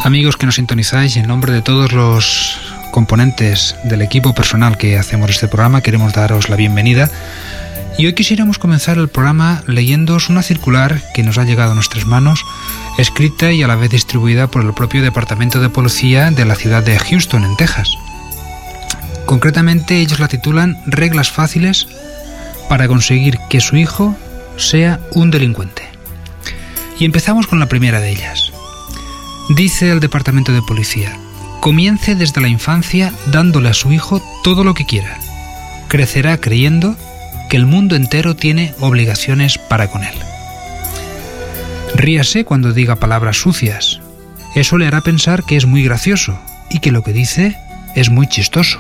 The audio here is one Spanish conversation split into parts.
Amigos que nos sintonizáis, en nombre de todos los componentes del equipo personal que hacemos este programa, queremos daros la bienvenida. Y hoy quisiéramos comenzar el programa leyéndoos una circular que nos ha llegado a nuestras manos, escrita y a la vez distribuida por el propio Departamento de Policía de la ciudad de Houston, en Texas. Concretamente, ellos la titulan Reglas fáciles para conseguir que su hijo sea un delincuente. Y empezamos con la primera de ellas. Dice el Departamento de Policía: comience desde la infancia dándole a su hijo todo lo que quiera. Crecerá creyendo que el mundo entero tiene obligaciones para con él. Ríase cuando diga palabras sucias. Eso le hará pensar que es muy gracioso y que lo que dice es muy chistoso.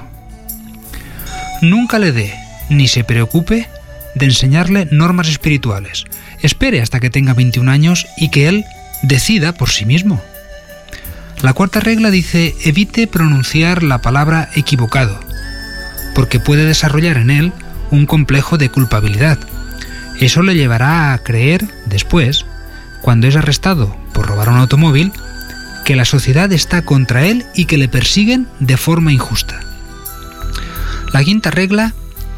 Nunca le dé, ni se preocupe de enseñarle normas espirituales. Espere hasta que tenga 21 años y que él decida por sí mismo. La cuarta regla dice: evite pronunciar la palabra equivocado, porque puede desarrollar en él un complejo de culpabilidad. Eso le llevará a creer después, cuando es arrestado por robar un automóvil, que la sociedad está contra él y que le persiguen de forma injusta. La quinta regla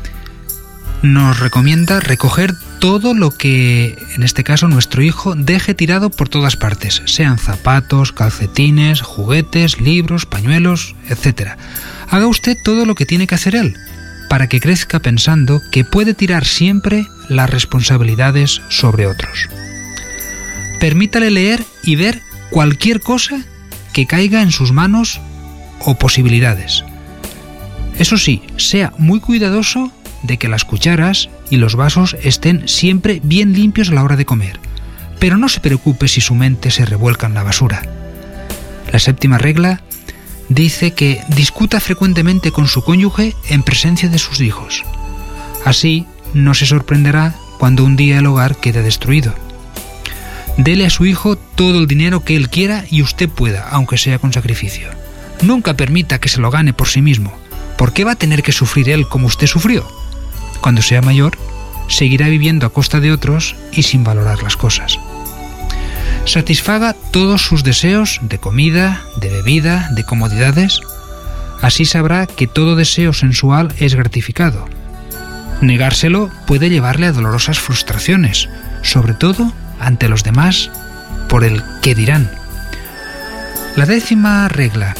nos recomienda recoger todo lo que, en este caso, nuestro hijo deje tirado por todas partes, sean zapatos, calcetines, juguetes, libros, pañuelos, etc. Haga usted todo lo que tiene que hacer él, para que crezca pensando que puede tirar siempre las responsabilidades sobre otros. Permítale leer y ver cualquier cosa que caiga en sus manos o posibilidades. Eso sí, sea muy cuidadoso de que las cucharas y los vasos estén siempre bien limpios a la hora de comer, pero no se preocupe si su mente se revuelca en la basura. La séptima regla dice que discuta frecuentemente con su cónyuge en presencia de sus hijos. Así no se sorprenderá cuando un día el hogar quede destruido. Dele a su hijo todo el dinero que él quiera y usted pueda, aunque sea con sacrificio. Nunca permita que se lo gane por sí mismo. ¿Por qué va a tener que sufrir él como usted sufrió? Cuando sea mayor, seguirá viviendo a costa de otros y sin valorar las cosas. Satisfaga todos sus deseos de comida, de bebida, de comodidades. Así sabrá que todo deseo sensual es gratificado. Negárselo puede llevarle a dolorosas frustraciones, sobre todo ante los demás, por el qué dirán. La décima regla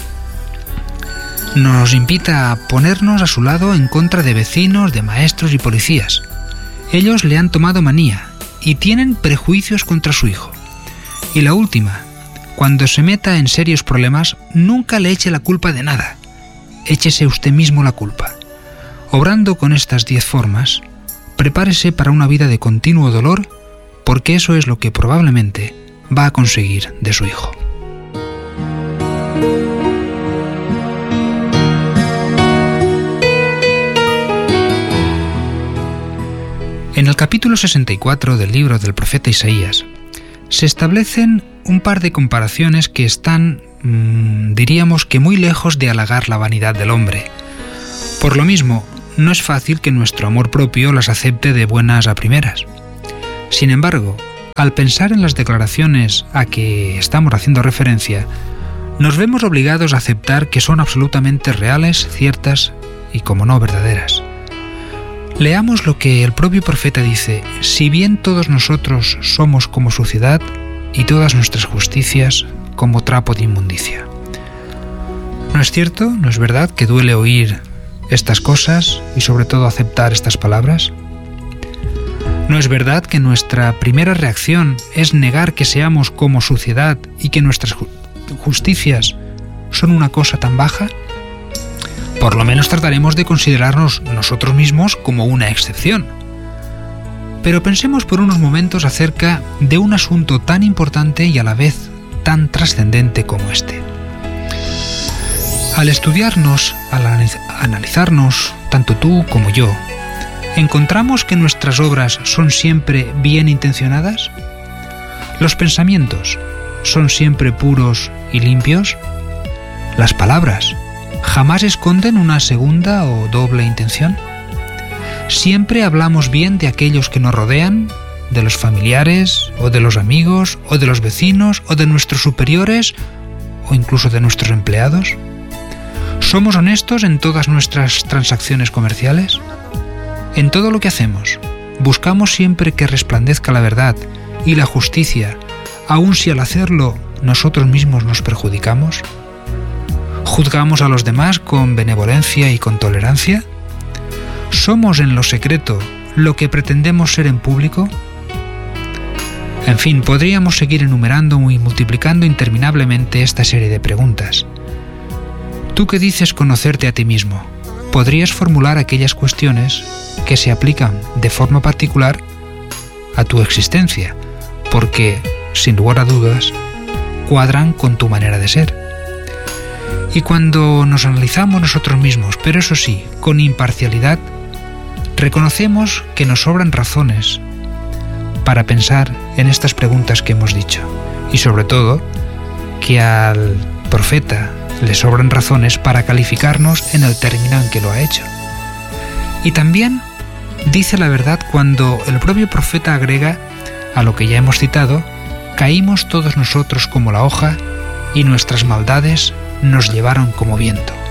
nos invita a ponernos a su lado en contra de vecinos, de maestros y policías. Ellos le han tomado manía y tienen prejuicios contra su hijo. Y la última: cuando se meta en serios problemas, nunca le eche la culpa de nada. Échese usted mismo la culpa. Obrando con estas 10 formas, prepárese para una vida de continuo dolor, porque eso es lo que probablemente va a conseguir de su hijo. En el capítulo 64 del libro del profeta Isaías se establecen un par de comparaciones que están, diríamos que muy lejos de halagar la vanidad del hombre. Por lo mismo, no es fácil que nuestro amor propio las acepte de buenas a primeras. Sin embargo, al pensar en las declaraciones a que estamos haciendo referencia, nos vemos obligados a aceptar que son absolutamente reales, ciertas y, como no, verdaderas. Leamos lo que el propio profeta dice: si bien todos nosotros somos como suciedad y todas nuestras justicias como trapo de inmundicia. ¿No es cierto? ¿No es verdad que duele oír estas cosas y sobre todo aceptar estas palabras? ¿No es verdad que nuestra primera reacción es negar que seamos como suciedad y que nuestras justicias son una cosa tan baja? Por lo menos trataremos de considerarnos nosotros mismos como una excepción. Pero pensemos por unos momentos acerca de un asunto tan importante y a la vez tan trascendente como este. Al estudiarnos, al analizarnos, tanto tú como yo, ¿encontramos que nuestras obras son siempre bien intencionadas? ¿Los pensamientos son siempre puros y limpios? ¿Las palabras jamás esconden una segunda o doble intención? ¿Siempre hablamos bien de aquellos que nos rodean, de los familiares, o de los amigos, o de los vecinos, o de nuestros superiores, o incluso de nuestros empleados? ¿Somos honestos en todas nuestras transacciones comerciales? En todo lo que hacemos, ¿buscamos siempre que resplandezca la verdad y la justicia, aun si al hacerlo nosotros mismos nos perjudicamos? ¿Juzgamos a los demás con benevolencia y con tolerancia? ¿Somos en lo secreto lo que pretendemos ser en público? En fin, podríamos seguir enumerando y multiplicando interminablemente esta serie de preguntas. Tú que dices conocerte a ti mismo, podrías formular aquellas cuestiones que se aplican de forma particular a tu existencia, porque, sin lugar a dudas, cuadran con tu manera de ser. Y cuando nos analizamos nosotros mismos, pero eso sí, con imparcialidad, reconocemos que nos sobran razones para pensar en estas preguntas que hemos dicho. Y sobre todo, que al profeta le sobran razones para calificarnos en el término en que lo ha hecho. Y también dice la verdad cuando el propio profeta agrega a lo que ya hemos citado: caímos todos nosotros como la hoja y nuestras maldades nos llevaron como viento.